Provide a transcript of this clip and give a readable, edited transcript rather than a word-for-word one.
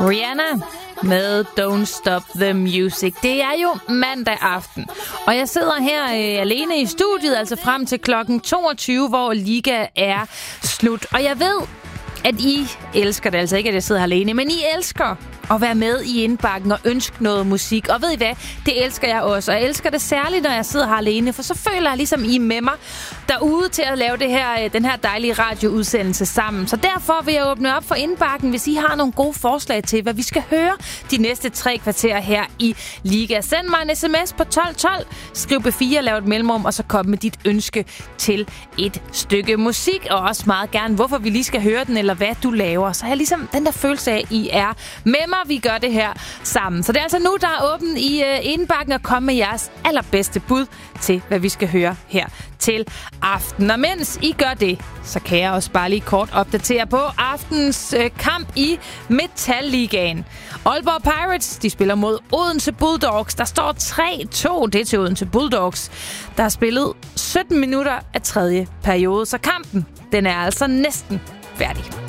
Rihanna med Don't Stop the Music. Det er jo mandag aften, og jeg sidder her alene i studiet, altså frem til klokken 22, hvor Liga er slut. Og jeg ved, at I elsker det, altså ikke at jeg sidder her alene, men I elsker at være med i indbakken og ønske noget musik. Og ved I hvad? Det elsker jeg også. Og jeg elsker det særligt, når jeg sidder her alene, for så føler jeg ligesom I er med mig derude til at lave den her dejlige radioudsendelse sammen. Så derfor vil jeg åbne op for indbakken, hvis I har nogle gode forslag til, hvad vi skal høre de næste 3 kvarter her i Liga. Send mig en sms på 1212, skriv B4, lav et mellemrum, og så kom med dit ønske til et stykke musik. Og også meget gerne, hvorfor vi lige skal høre den, eller hvad du laver. Så har jeg ligesom den der følelse af, at I er med mig. Vi gør det her sammen. Så det er altså nu, der er åben i indbakken, og komme med jeres allerbedste bud til, hvad vi skal høre her til aften. Og mens I gør det, så kan jeg også bare lige kort opdatere på aftens kamp i Metal-ligaen. Aalborg Pirates, de spiller mod Odense Bulldogs. Der står 3-2. Det er til Odense Bulldogs. Der har spillet 17 minutter af 3. periode. Så kampen, den er altså næsten færdig.